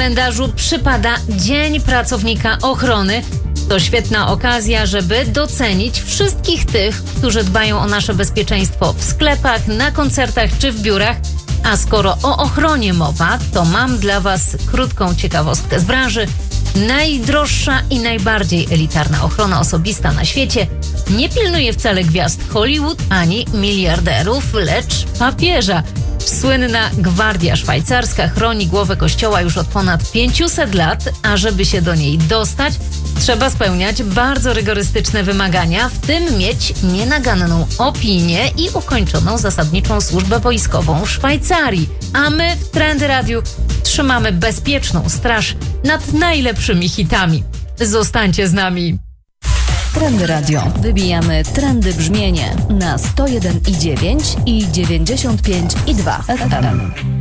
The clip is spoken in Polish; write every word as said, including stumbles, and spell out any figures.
kalendarzu przypada Dzień Pracownika Ochrony. To świetna okazja, żeby docenić wszystkich tych, którzy dbają o nasze bezpieczeństwo w sklepach, na koncertach czy w biurach. A skoro o ochronie mowa, to mam dla Was krótką ciekawostkę z branży. Najdroższa i najbardziej elitarna ochrona osobista na świecie nie pilnuje wcale gwiazd Hollywood ani miliarderów, lecz papieża. Słynna Gwardia Szwajcarska chroni głowę Kościoła już od ponad pięciuset lat, a żeby się do niej dostać, trzeba spełniać bardzo rygorystyczne wymagania, w tym mieć nienaganną opinię i ukończoną zasadniczą służbę wojskową w Szwajcarii. A my w Trendy Radiu trzymamy bezpieczną straż nad najlepszymi hitami. Zostańcie z nami. Trendy Radio. Wybijamy trendy brzmienie na sto jeden i dziewięć i dziewięćdziesiąt pięć i dwa F M.